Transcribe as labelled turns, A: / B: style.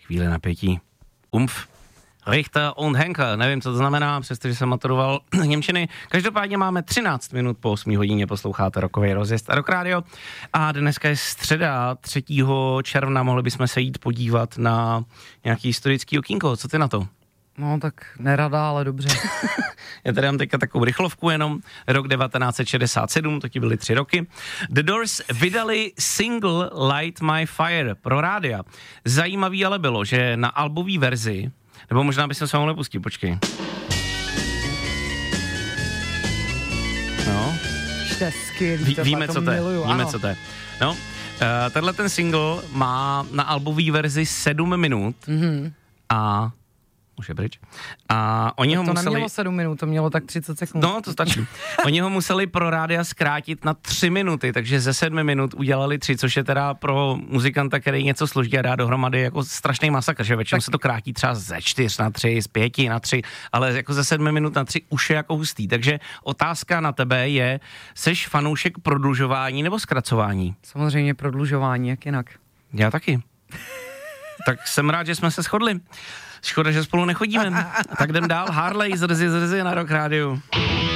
A: chvíli napětí. Umf. Richter und Henker, nevím, co to znamená, přestože jsem maturoval němčiny. Každopádně máme 13 minut po 8 hodině, posloucháte Rockový rozjezd a Rock Radio. A dneska je středa, 3. června, mohli bychom se jít podívat na nějaký historický okýnko. Co ty na to?
B: No tak nerada, ale dobře.
A: Já tady mám teďka takovou rychlovku jenom. Rok 1967, to ti byly 3 roky. The Doors vydali single Light My Fire pro rádia. Zajímavý ale bylo, že na albové verzi, nebo možná bychom se mohli pustit, počkej. No.
B: To je skvělý,
A: Víme, co to je. Víme, co to je. No, tenhle ten single má na albové verzi 7 minut a už je pryč. A oni ho museli...
B: nemělo 7 minut, to mělo tak 30 sekund.
A: No, to stačí. Oni ho museli pro rádia zkrátit na 3 minuty, takže ze 7 minut udělali 3, což je teda pro muzikanta, který něco složí a dá dohromady jako strašný masakr, že většinou se to krátí třeba ze 4 na 3, z 5 na 3, ale jako ze 7 minut na 3 už je jako hustý. Takže otázka na tebe je, seš fanoušek prodlužování nebo zkracování?
B: Samozřejmě prodlužování, jak jinak.
A: Já taky. Tak jsem rád, že jsme se shodli. Škoda, že spolu nechodíme. Tak jdem dál. Harley, zrzy na Rock Radio.